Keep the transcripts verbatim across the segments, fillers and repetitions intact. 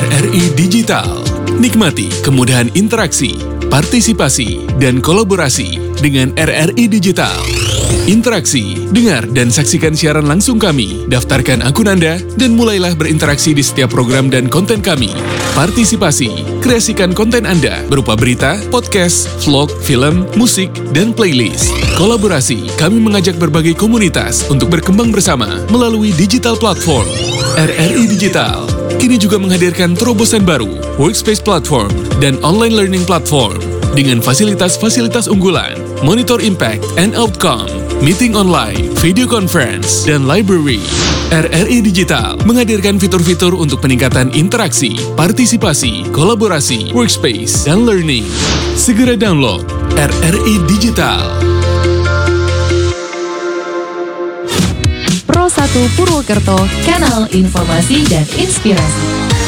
R I Digital. Nikmati kemudahan interaksi, partisipasi, dan kolaborasi dengan R R I Digital. Interaksi, dengar dan saksikan siaran langsung kami, daftarkan akun Anda, dan mulailah berinteraksi di setiap program dan konten kami. Partisipasi, kreasikan konten Anda berupa berita, podcast, vlog, film, musik, dan playlist. Kolaborasi, kami mengajak berbagai komunitas untuk berkembang bersama melalui digital platform. R R I Digital kini juga menghadirkan terobosan baru, workspace platform, dan online learning platform dengan fasilitas-fasilitas unggulan, monitor impact and outcome, meeting online, video conference, dan library. R R I Digital menghadirkan fitur-fitur untuk peningkatan interaksi, partisipasi, kolaborasi, workspace, dan learning. Segera download R R I Digital. Pro satu Purwokerto, kanal informasi dan inspirasi.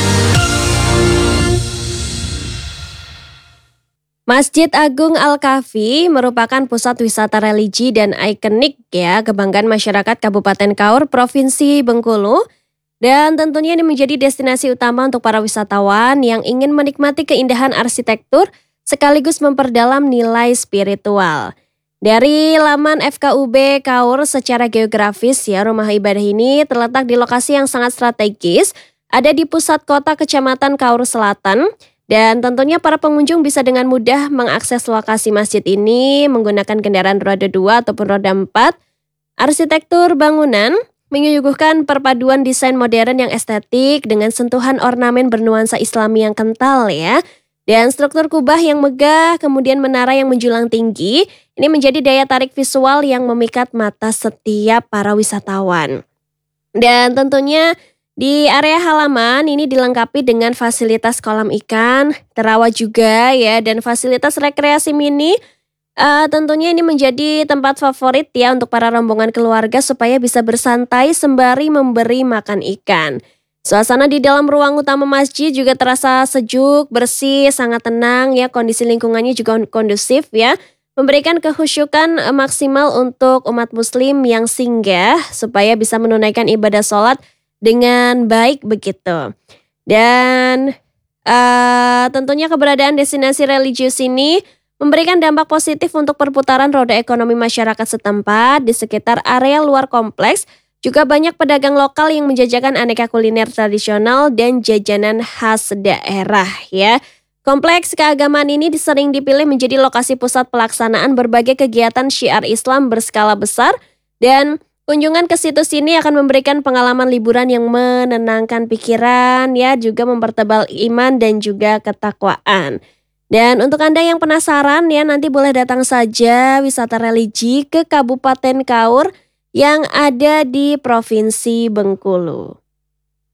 Masjid Agung Al-Kahfi merupakan pusat wisata religi dan ikonik ya, kebanggaan masyarakat Kabupaten Kaur, Provinsi Bengkulu. Dan tentunya ini menjadi destinasi utama untuk para wisatawan yang ingin menikmati keindahan arsitektur sekaligus memperdalam nilai spiritual. Dari laman F K U B Kaur, secara geografis ya, rumah ibadah ini terletak di lokasi yang sangat strategis, ada di pusat kota Kecamatan Kaur Selatan. Dan tentunya para pengunjung bisa dengan mudah mengakses lokasi masjid ini menggunakan kendaraan roda dua ataupun roda empat. Arsitektur bangunan menyuguhkan perpaduan desain modern yang estetik dengan sentuhan ornamen bernuansa Islami yang kental ya. Dan struktur kubah yang megah, kemudian menara yang menjulang tinggi, ini menjadi daya tarik visual yang memikat mata setiap para wisatawan. Dan tentunya di area halaman ini dilengkapi dengan fasilitas kolam ikan, terawat juga ya, dan fasilitas rekreasi mini. Uh, tentunya ini menjadi tempat favorit ya untuk para rombongan keluarga supaya bisa bersantai sembari memberi makan ikan. Suasana di dalam ruang utama masjid juga terasa sejuk, bersih, sangat tenang ya, kondisi lingkungannya juga kondusif ya, memberikan kehusyukan maksimal untuk umat muslim yang singgah supaya bisa menunaikan ibadah sholat dengan baik begitu. Dan uh, tentunya keberadaan destinasi religius ini memberikan dampak positif untuk perputaran roda ekonomi masyarakat setempat di sekitar area luar kompleks. Juga banyak pedagang lokal yang menjajakan aneka kuliner tradisional dan jajanan khas daerah ya. Kompleks keagamaan ini sering dipilih menjadi lokasi pusat pelaksanaan berbagai kegiatan syiar Islam berskala besar, dan kunjungan ke situs ini akan memberikan pengalaman liburan yang menenangkan pikiran ya, juga mempertebal iman dan juga ketakwaan. Dan untuk Anda yang penasaran ya, nanti boleh datang saja wisata religi ke Kabupaten Kaur yang ada di Provinsi Bengkulu.